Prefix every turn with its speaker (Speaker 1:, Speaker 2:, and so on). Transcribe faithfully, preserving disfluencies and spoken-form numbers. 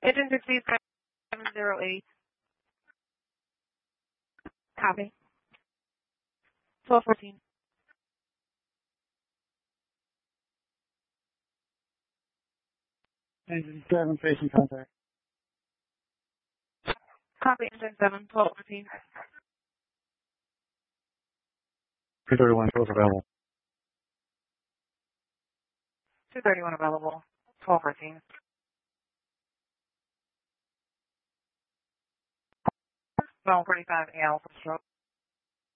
Speaker 1: Engine sixty seven zero eight. Copy. twelve fourteen.
Speaker 2: Engine seven, facing contact.
Speaker 1: Copy. Engine seven, twelve fourteen.
Speaker 2: two thirty-one, close available.
Speaker 1: two thirty-one available. twelve fourteen. Zone forty-five A Alpha stroke.